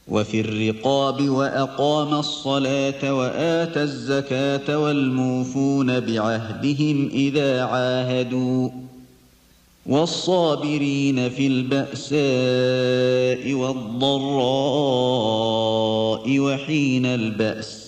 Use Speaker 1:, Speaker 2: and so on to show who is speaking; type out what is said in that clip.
Speaker 1: وفي الرقاب وأقام الصلاة وآتى الزكاة والموفون بعهدهم إذا عاهدوا والصابرين في البأساء والضراء وحين البأس